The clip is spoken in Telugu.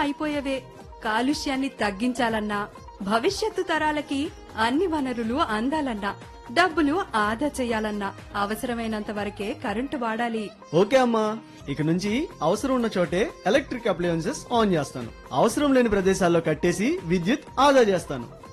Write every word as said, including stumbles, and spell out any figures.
అయిపోయేవే. కాలుష్యాన్ని తగ్గించాలన్నా, భవిష్యత్తు తరాలకి అన్ని వనరులు అందాలన్నా, డబ్బులు ఆదా చేయాలన్నా అవసరమైనంత వరకే కరెంటు వాడాలి. ఓకే అమ్మా, ఇక నుంచి అవసరం ఉన్న చోటే ఎలక్ట్రిక్ అప్లయన్సెస్ ఆన్ చేస్తాను. అవసరం లేని ప్రదేశాల్లో కట్టేసి విద్యుత్ ఆదా చేస్తాను.